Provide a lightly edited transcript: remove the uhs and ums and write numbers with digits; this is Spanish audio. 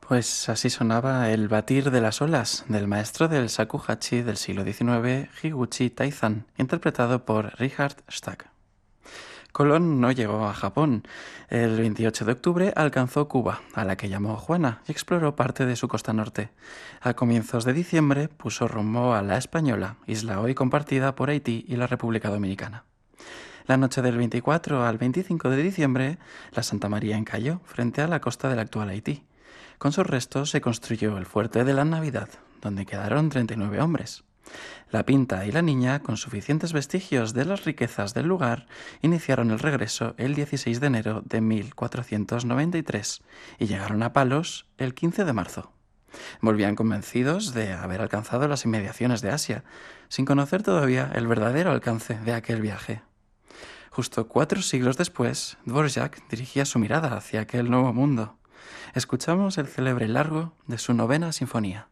Pues así sonaba el batir de las olas del maestro del shakuhachi del siglo XIX, Higuchi Taizan, interpretado por Richard Stack. Colón no llegó a Japón. El 28 de octubre alcanzó Cuba, a la que llamó Juana, y exploró parte de su costa norte. A comienzos de diciembre puso rumbo a La Española, isla hoy compartida por Haití y la República Dominicana. La noche del 24 al 25 de diciembre, la Santa María encalló frente a la costa del actual Haití. Con sus restos se construyó el fuerte de la Navidad, donde quedaron 39 hombres. La Pinta y la Niña, con suficientes vestigios de las riquezas del lugar, iniciaron el regreso el 16 de enero de 1493 y llegaron a Palos el 15 de marzo. Volvían convencidos de haber alcanzado las inmediaciones de Asia, sin conocer todavía el verdadero alcance de aquel viaje. Justo 4 siglos después, Dvorak dirigía su mirada hacia aquel nuevo mundo. Escuchamos el célebre largo de su novena sinfonía.